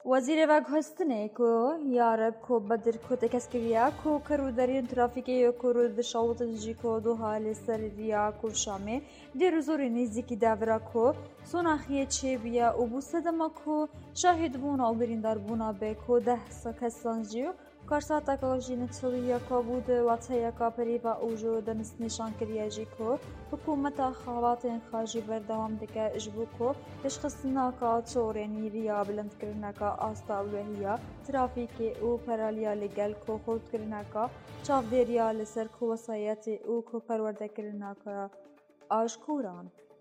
وزیر وگهستنه کو یارب کو بدر کو تکسکریا کو کرو درین ترافیکی کو رو دشاوتن جی کو دو حال سریا کو شامه در زور نزدیکی دورا کو سوناخیه چه بیا و بو صدما کو شاهد بونا و بریندار بونا به کو ده کسان جیو کارساتا که جین تلویا که بود واتیا که پریبا اوجو دنس نشان کریا جی که حکومت خوات خارجی بردوام دکه اجبو که تشخیصنا که چورنی ریا بلند کرنا که آستا وحیا ترافیکی او پرالیا لگل که خود کرنا که چاف دریا لسر که وسایت او که پرورده کرنا که آشکوران